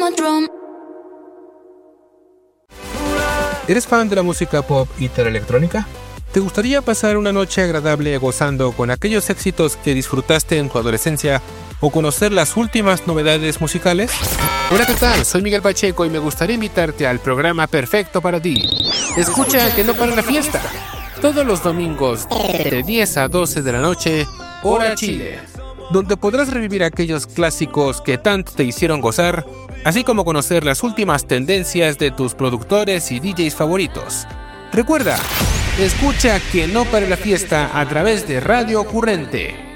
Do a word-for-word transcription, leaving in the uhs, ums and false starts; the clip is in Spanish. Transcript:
¿Eres fan de la música pop y electrónica? ¿Te gustaría pasar una noche agradable gozando con aquellos éxitos que disfrutaste en tu adolescencia o conocer las últimas novedades musicales? Hola, ¿qué tal? Soy Miguel Pacheco y me gustaría invitarte al programa perfecto para ti. Escucha Que No Pare la Fiesta, todos los domingos de diez a doce de la noche, hora Chile, donde podrás revivir aquellos clásicos que tanto te hicieron gozar, así como conocer las últimas tendencias de tus productores y D Js favoritos. Recuerda, escucha Que No Pare la Fiesta a través de Radio Ocurrente.